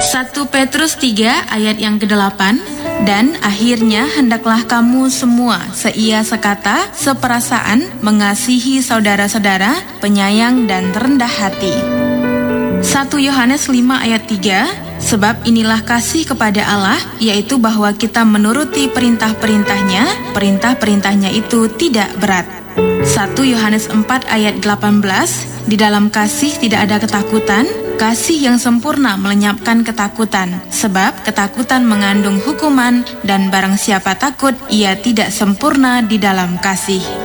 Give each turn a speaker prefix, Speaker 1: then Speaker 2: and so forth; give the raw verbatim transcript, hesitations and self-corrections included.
Speaker 1: satu Petrus tiga ayat yang kedelapan, dan akhirnya hendaklah kamu semua seia sekata, seperasaan, mengasihi saudara-saudara, penyayang dan rendah hati. satu Yohanes lima ayat tiga, sebab inilah kasih kepada Allah, yaitu bahwa kita menuruti perintah-perintahnya, perintah-perintahnya itu tidak berat. satu Yohanes empat ayat delapan belas, di dalam kasih tidak ada ketakutan, kasih yang sempurna melenyapkan ketakutan, sebab ketakutan mengandung hukuman, dan barang siapa takut, ia tidak sempurna di dalam kasih.